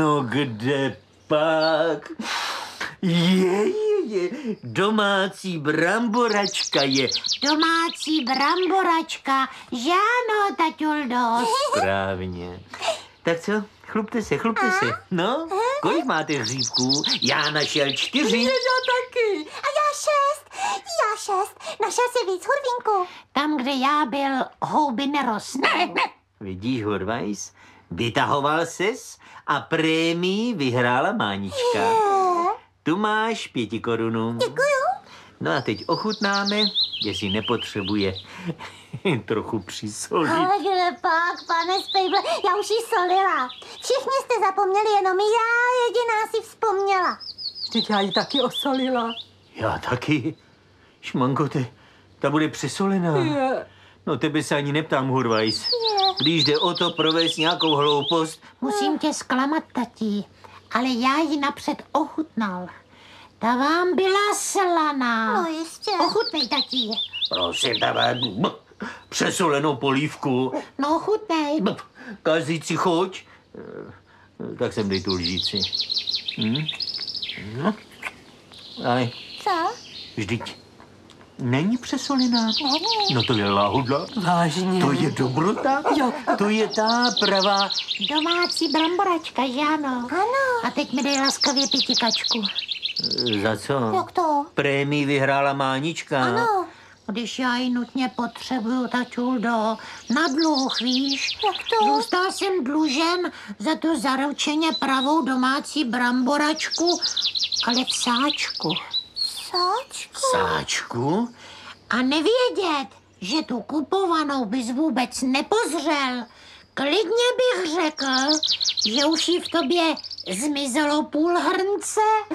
No kde pak? Je, domácí bramboračka je. Domácí bramboračka, že ano, taťuldo? Správně. Tak co? Chlupte se. No, kolik máte hříbků? Já našel 4. Já taky. A já 6. Našel si víc, Hurvínku. Tam, kde já byl, houby nerostly. Vidíš, Hurvajs? Vytahoval ses a prémii vyhrála Mánička. Tu máš 5 korun. Děkuju. No a teď ochutnáme, jestli nepotřebuje trochu přisolit. Ale kde pak, pane Spejble, já už jí solila. Všichni jste zapomněli, jenom já jediná si vzpomněla. Vždyť já ji taky osolila. Já taky. Šmanko, ta bude přesolená. Je. No tebe se ani neptám, Hurvajs. Když jde o to provést nějakou hloupost, Musím tě zklamat, tatí, ale já ji napřed ochutnal. Ta vám byla slaná. No jistě. Ochutnej, tatí. prosím tebe, přesolenou polívku. No, ochutnej. Kazíci choď. Tak sem dej tu lžíci. No. Aj, Co? vždyť není přesolená. Není. No to je láhudla. Vážně. To je dobrota. Jo. To je ta pravá. Domácí bramboračka, že ano? Ano. A teď mi dej laskavě 5 kačku. Za co? Jak to? Prémii vyhrála Mánička. Ano. Když já ji nutně potřebuju, taťuldo, na dluh, víš? Jak to? Zůstal jsem dlužen za tu zaručeně pravou domácí bramboračku, ale v sáčku. Sáčku. Sáčku? A nevědět, že tu kupovanou bys vůbec nepozřel. Klidně bych řekl, že už jí v tobě zmizelo půl hrnce.